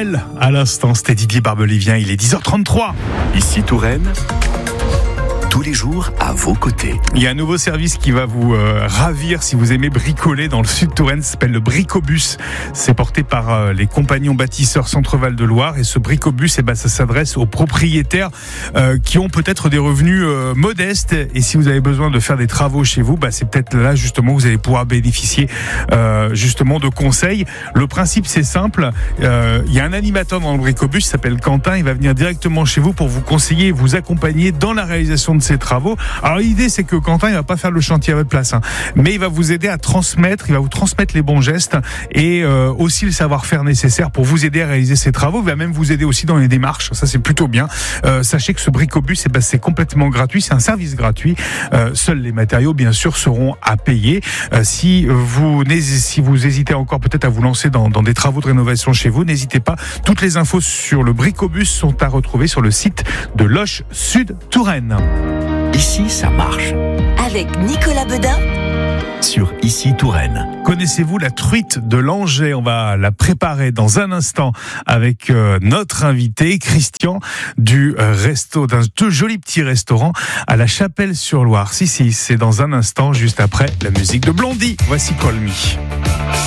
Elle, à l'instant, c'était Didier Barbelivien, il est 10h33. Ici Touraine, tous les jours à vos côtés. Il y a un nouveau service qui va vous ravir si vous aimez bricoler dans le sud de Touraine, ça s'appelle le Bricobus. C'est porté par les compagnons bâtisseurs Centre-Val de Loire, et ce Bricobus, ça s'adresse aux propriétaires qui ont peut-être des revenus modestes, et si vous avez besoin de faire des travaux chez vous, c'est peut-être là justement que vous allez pouvoir bénéficier justement de conseils. Le principe, c'est simple, il y a un animateur dans le Bricobus, il s'appelle Quentin, il va venir directement chez vous pour vous conseiller et vous accompagner dans la réalisation de ces travaux. Alors l'idée, c'est que Quentin, il va pas faire le chantier à votre place, mais il va vous aider à transmettre, il va vous transmettre les bons gestes et aussi le savoir-faire nécessaire pour vous aider à réaliser ces travaux. Il va même vous aider aussi dans les démarches, ça c'est plutôt bien. Sachez que ce Bricobus, c'est complètement gratuit, c'est un service gratuit. Seuls les matériaux, bien sûr, seront à payer. Si vous hésitez encore peut-être à vous lancer dans des travaux de rénovation chez vous, n'hésitez pas. Toutes les infos sur le Bricobus sont à retrouver sur le site de Loches Sud Touraine. Ici, ça marche. Avec Nicolas Bedain Sur Ici Touraine. Connaissez-vous la truite de Langeais? On va la préparer dans un instant avec notre invité Christian d'un tout joli petit restaurant à la Chapelle-sur-Loire. Si, c'est dans un instant, juste après la musique de Blondie. Voici Call Me.